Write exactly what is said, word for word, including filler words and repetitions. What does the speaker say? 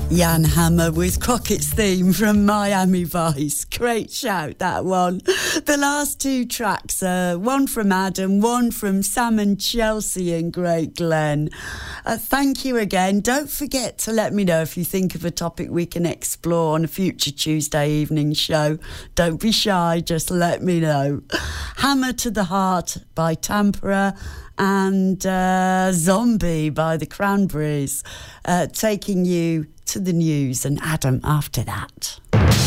Jan Hammer with Crockett's theme from Miami Vice. Great shout, that one. The last two tracks are one from Adam, one from Sam and Chelsea in Great Glen. Uh, thank you again. Don't forget to let me know if you think of a topic we can explore on a future Tuesday evening show. Don't be shy, just let me know. Hammer to the Heart by Tampera and uh, Zombie by the Cranberries, uh, taking you to the news, and Adam after that.